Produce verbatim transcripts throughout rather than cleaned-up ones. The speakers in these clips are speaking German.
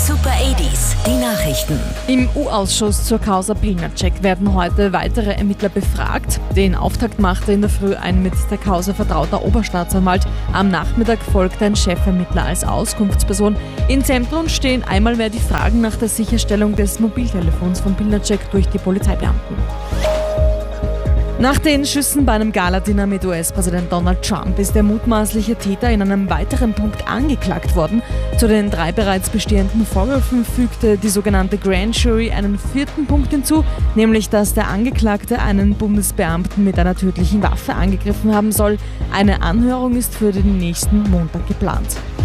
Super achtziger, die Nachrichten. Im U-Ausschuss zur Causa Pilnacek werden heute weitere Ermittler befragt. Den Auftakt machte in der Früh ein mit der Causa vertrauter Oberstaatsanwalt. Am Nachmittag folgt ein Chefermittler als Auskunftsperson. Im Zentrum stehen einmal mehr die Fragen nach der Sicherstellung des Mobiltelefons von Pilnacek durch die Polizeibeamten. Nach den Schüssen bei einem Galadinner mit U S-Präsident Donald Trump ist der mutmaßliche Täter in einem weiteren Punkt angeklagt worden. Zu den drei bereits bestehenden Vorwürfen fügte die sogenannte Grand Jury einen vierten Punkt hinzu, nämlich dass der Angeklagte einen Bundesbeamten mit einer tödlichen Waffe angegriffen haben soll. Eine Anhörung ist für den nächsten Montag geplant.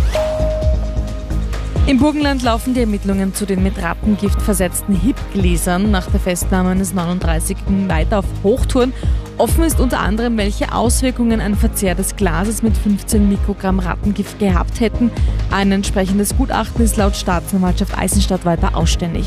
Im Burgenland laufen die Ermittlungen zu den mit Rattengift versetzten Hip-Gläsern nach der Festnahme eines neununddreißigjährigen weiter auf Hochtouren. Offen ist unter anderem, welche Auswirkungen ein Verzehr des Glases mit fünfzehn Mikrogramm Rattengift gehabt hätten. Ein entsprechendes Gutachten ist laut Staatsanwaltschaft Eisenstadt weiter ausständig.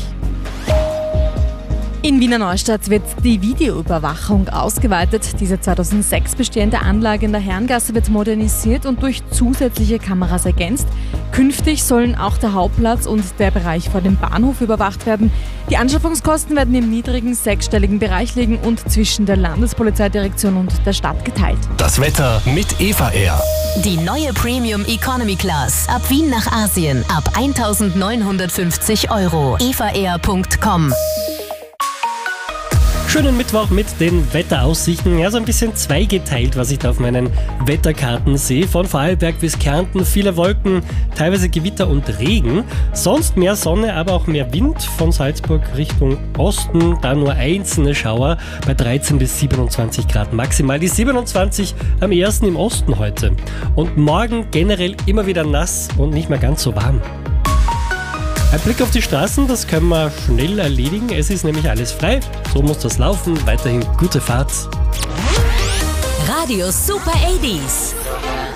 In Wiener Neustadt wird die Videoüberwachung ausgeweitet. Diese zweitausendsechs bestehende Anlage in der Herrengasse wird modernisiert und durch zusätzliche Kameras ergänzt. Künftig sollen auch der Hauptplatz und der Bereich vor dem Bahnhof überwacht werden. Die Anschaffungskosten werden im niedrigen sechsstelligen Bereich liegen und zwischen der Landespolizeidirektion und der Stadt geteilt. Das Wetter mit Eva Air. Die neue Premium Economy Class. Ab Wien nach Asien. Ab eintausendneunhundertfünfzig Euro. eva air punkt com. Schönen Mittwoch mit den Wetteraussichten. Ja, so ein bisschen zweigeteilt, was ich da auf meinen Wetterkarten sehe. Von Vorarlberg bis Kärnten viele Wolken, teilweise Gewitter und Regen. Sonst mehr Sonne, aber auch mehr Wind. Von Salzburg Richtung Osten, da nur einzelne Schauer bei dreizehn bis siebenundzwanzig Grad maximal. Die siebenundzwanzig am ersten im Osten heute. Und morgen generell immer wieder nass und nicht mehr ganz so warm. Ein Blick auf die Straßen, das können wir schnell erledigen. Es ist nämlich alles frei. So muss das laufen. Weiterhin gute Fahrt. Radio Super achtziger.